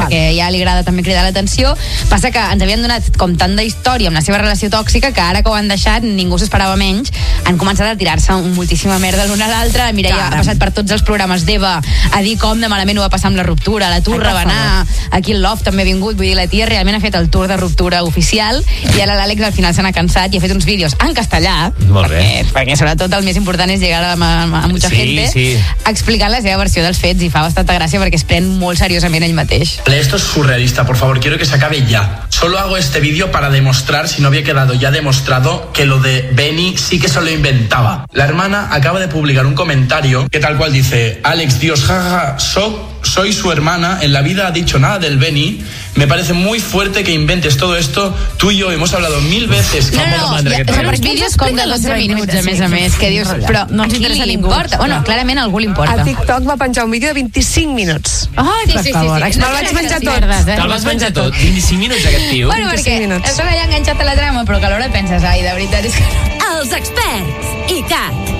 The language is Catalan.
perquè ja li agrada també cridar l'atenció. Passa que ens havien donat com tant d'història amb la seva relació tòxica que ara que ho han deixat ningú s'esperava menys. Han començat a tirar-se moltíssima merda l'una a l'altra. La Mireia ha passat per tots els programes d'Eva a dir com de malament ho va passar amb la ruptura. La Turra va anar, aquí el Love també ha vingut. Vull dir, la tia realment ha fet el tour de ruptura oficial i ara l'Àlex al final se n'ha cansat i ha fet uns vídeos en castellà, perquè sobretot el més important és llegar a molta gente, explicant la seva versió dels fets, i fa bastanta gràcia perquè es pren molt seriosament ell mateix. Esto es surrealista, por favor, quiero que se acabe ya. Solo hago este vídeo para demostrar, si no había quedado ya demostrado, que lo de Benny sí que se lo inventaba. La hermana acaba de publicar un comentario que tal cual dice: Alex, Dios, jaja, soy su hermana, en la vida ha dicho nada del Benny, me parece muy fuerte que inventes todo esto, tú y yo hemos hablado 1000 veces. Són vídeos com de 12 minuts, a més, que dius, però no ens interessa a ningú. Bueno, clarament a algú li importa. A TikTok va penjar un vídeo de 25 minuts. Ai, per favor. Me'l vaig menjar tot. Te'l vas menjar tot? 25 minuts, aquest tio? Bueno, perquè estàs allà enganxat a la trama, però que a l'hora penses, ai, de veritat és que no. Els experts, ICAT.